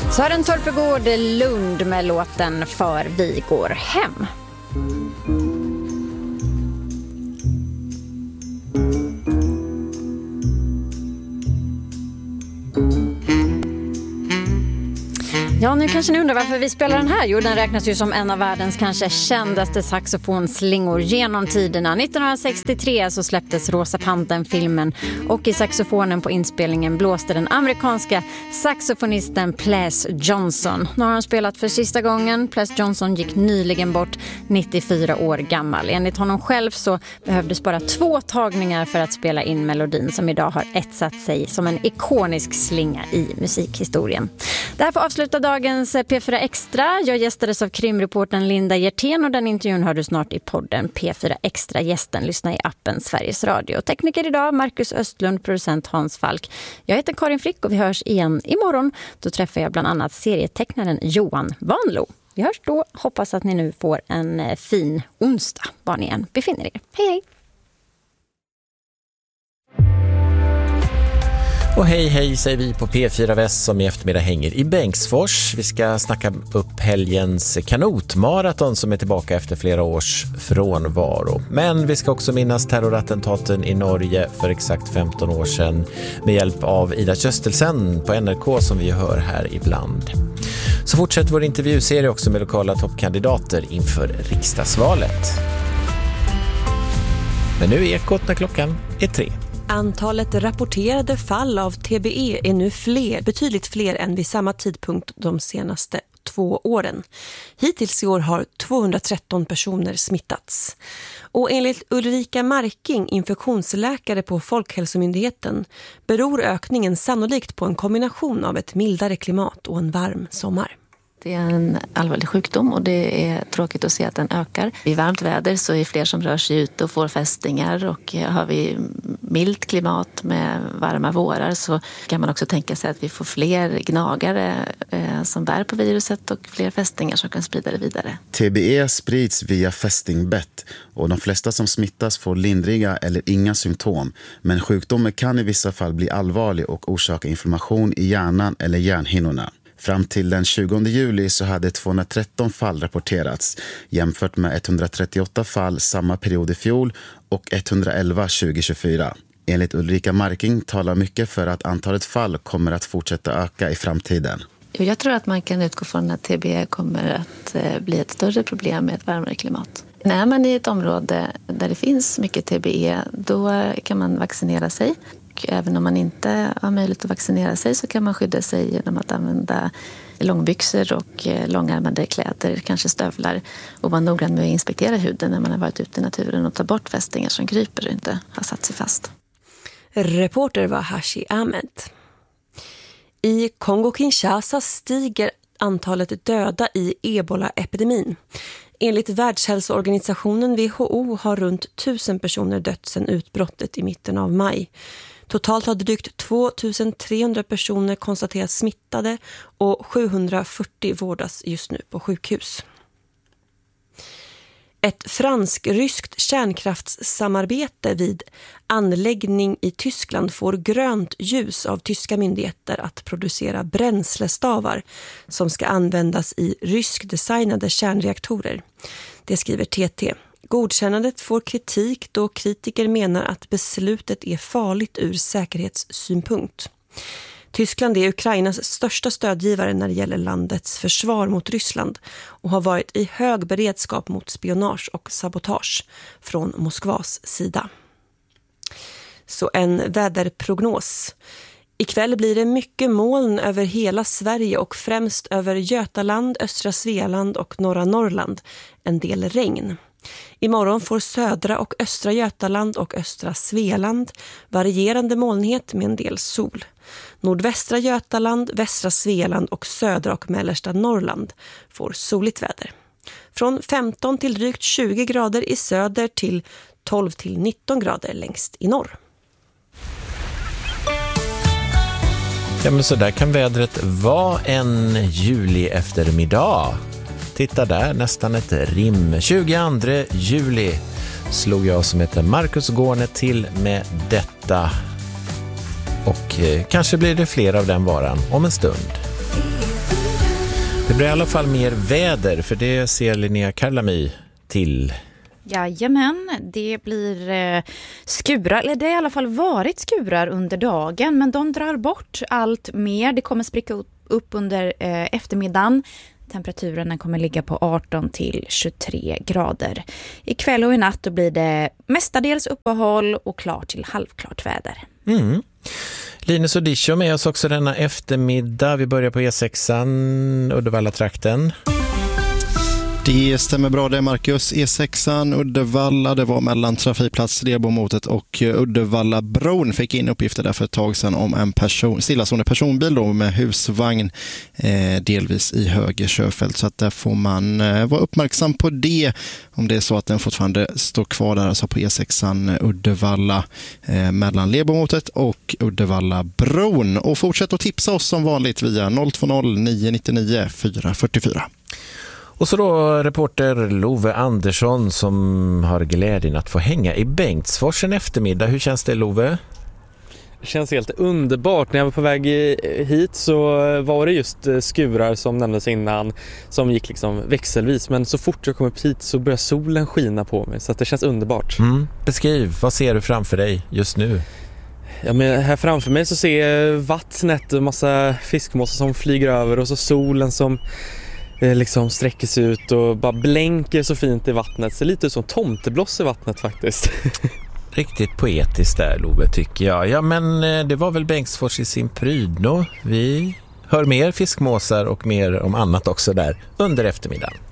Sören Torpegård Lund med låten För vi går hem. Ja, nu kanske ni undrar varför vi spelar den här. Jo, den räknas ju som en av världens kanske kändaste saxofonslingor genom tiderna. 1963 så släpptes Rosa Pantern-filmen och i saxofonen på inspelningen blåste den amerikanska saxofonisten Ples Johnson. Nu har han spelat för sista gången. Ples Johnson gick nyligen bort, 94 år gammal. Enligt honom själv så behövdes bara 2 tagningar för att spela in melodin som idag har etsat sig som en ikonisk slinga i musikhistorien. Därför avslutar dagens P4 Extra. Jag gästades av krimreportern Linda Hjertén och den intervjun hör du snart i podden P4 Extra. Gästen lyssnar i appen Sveriges Radio. Tekniker idag Marcus Östlund, producent Hans Falk. Jag heter Karin Frick och vi hörs igen imorgon. Då träffar jag bland annat serietecknaren Johan Vanlo. Vi hörs då. Hoppas att ni nu får en fin onsdag var ni än befinner er. Hej hej! Och hej säger vi på P4 Väst som i eftermiddag hänger i Bengtsfors. Vi ska snacka upp helgens kanotmaraton som är tillbaka efter flera års frånvaro. Men vi ska också minnas terrorattentaten i Norge för exakt 15 år sedan med hjälp av Ida Köstelsen på NRK som vi hör här ibland. Så fortsätter vår intervjuserie också med lokala toppkandidater inför riksdagsvalet. Men nu är Ekot när klockan är 3. Antalet rapporterade fall av TBE är nu betydligt fler än vid samma tidpunkt de senaste 2 åren. Hittills i år har 213 personer smittats. Och enligt Ulrika Marking, infektionsläkare på Folkhälsomyndigheten, beror ökningen sannolikt på en kombination av ett mildare klimat och en varm sommar. Det är en allvarlig sjukdom och det är tråkigt att se att den ökar. I varmt väder så är det fler som rör sig ute och får fästingar, och har vi milt klimat med varma vårar så kan man också tänka sig att vi får fler gnagare som bär på viruset och fler fästingar som kan sprida det vidare. TBE sprids via fästingbett och de flesta som smittas får lindriga eller inga symptom, men sjukdomen kan i vissa fall bli allvarlig och orsaka inflammation i hjärnan eller hjärnhinnorna. Fram till den 20 juli så hade 213 fall rapporterats jämfört med 138 fall samma period i fjol och 111 2024. Enligt Ulrika Marking talar mycket för att antalet fall kommer att fortsätta öka i framtiden. Jag tror att man kan utgå från att TBE kommer att bli ett större problem med ett varmare klimat. När man är i ett område där det finns mycket TBE, då kan man vaccinera sig. Även om man inte har möjlighet att vaccinera sig så kan man skydda sig genom att använda långbyxor och långärmade kläder, kanske stövlar, och vara noggrann med att inspektera huden när man har varit ute i naturen och ta bort fästingar som kryper och inte har satt sig fast. Reporter var Hashi Ahmed. I Kongo-Kinshasa stiger antalet döda i Ebola-epidemin. Enligt Världshälsoorganisationen WHO har runt 1000 personer dött sedan utbrottet i mitten av maj. Totalt har drygt 2300 personer konstaterats smittade och 740 vårdas just nu på sjukhus. Ett fransk-ryskt kärnkraftssamarbete vid anläggning i Tyskland får grönt ljus av tyska myndigheter att producera bränslestavar som ska användas i ryskdesignade kärnreaktorer. Det skriver TT. Godkännandet får kritik då kritiker menar att beslutet är farligt ur säkerhetssynpunkt. Tyskland är Ukrainas största stödgivare när det gäller landets försvar mot Ryssland och har varit i hög beredskap mot spionage och sabotage från Moskvas sida. Så en väderprognos. Ikväll blir det mycket moln över hela Sverige och främst över Götaland, östra Svealand och norra Norrland. En del regn. Imorgon får södra och östra Götaland och östra Svealand varierande molnighet med en del sol. Nordvästra Götaland, västra Svealand och södra och mellersta Norrland får soligt väder. Från 15 till drygt 20 grader i söder till 12 till 19 grader längst i norr. Ja, men så där kan vädret vara en juli eftermiddag. Titta där, nästan ett rim. 22 juli slog jag som heter Marcus Gårne till med detta. Och kanske blir det fler av den varan om en stund. Det blir i alla fall mer väder, för det ser Linnea Karlamy till. Jajamän, det blir skurar, eller det har i alla fall varit skurar under dagen, men de drar bort allt mer. Det kommer spricka upp under eftermiddagen. Temperaturen kommer ligga på 18 till 23 grader. Ikväll och i natt då blir det mestadels uppehåll och klart till halvklart väder. Mm. Linus och Disho med oss också denna eftermiddag. Vi börjar på E6an, Uddevalla-trakten. Det stämmer bra det, Marcus. E6an Uddevalla, det var mellan trafikplats Lebomotet och Uddevalla-bron. Fick in uppgifter där för ett tag sedan om en stillastående personbil då, med husvagn delvis i höger körfält. Så att där får man vara uppmärksam på det, om det är så att den fortfarande står kvar där, alltså på E6an Uddevalla mellan Lebomotet och Uddevalla-bron. Och fortsätt att tipsa oss som vanligt via 020 999 444. Och så då reporter Love Andersson som har glädjen att få hänga i Bengtsfors en eftermiddag. Hur känns det, Love? Det känns helt underbart. När jag var på väg hit så var det just skurar som nämndes innan som gick liksom växelvis. Men så fort jag kom upp hit så började solen skina på mig, så att det känns underbart. Beskriv, vad ser du framför dig just nu? Ja, men här framför mig så ser jag vattnet och massa fiskmåsar som flyger över och så solen som liksom sträcker sig ut och bara blänker så fint i vattnet. Så lite som tomtebloss i vattnet faktiskt. Riktigt poetiskt där, Love, tycker jag. Ja, men det var väl Bengtsfors i sin prydno. Vi hör mer fiskmåsar och mer om annat också där under eftermiddagen.